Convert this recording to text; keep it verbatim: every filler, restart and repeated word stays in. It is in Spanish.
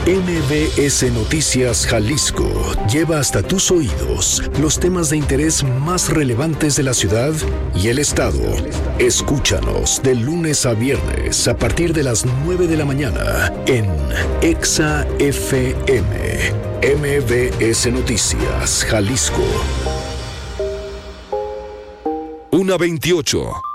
M V S Noticias Jalisco lleva hasta tus oídos los temas de interés más relevantes de la ciudad y el estado. Escúchanos de lunes a viernes a partir de las nueve de la mañana en Exa F M. M V S Noticias Jalisco. una veintiocho.